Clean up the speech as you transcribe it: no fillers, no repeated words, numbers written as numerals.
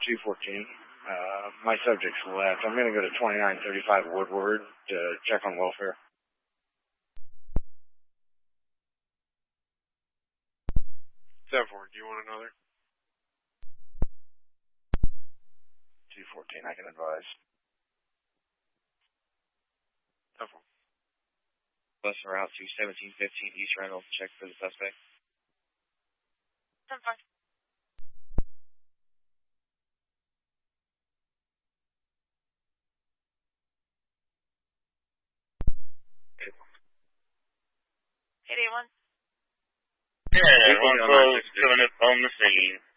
214. My subject's left. I'm going to go to 2935 Woodward to check on welfare. 7-4, do you want another? 214, I can advise. 7-4. Bus route to 1715 East Randall, check for the suspect. 7-5. Hit 81. Yeah, 112 coming up on the scene.